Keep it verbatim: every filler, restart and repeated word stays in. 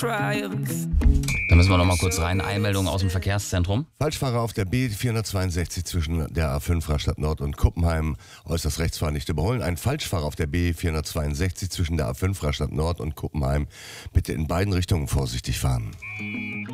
Da müssen wir noch mal kurz rein. Einmeldung aus dem Verkehrszentrum. Falschfahrer auf der B vierhundertzweiundsechzig zwischen der A fünf Rastatt Nord und Kuppenheim. Äußerst rechtsfahren nicht überholen. Ein Falschfahrer auf der B vierhundertzweiundsechzig zwischen der A fünf Rastatt Nord und Kuppenheim. Bitte in beiden Richtungen vorsichtig fahren.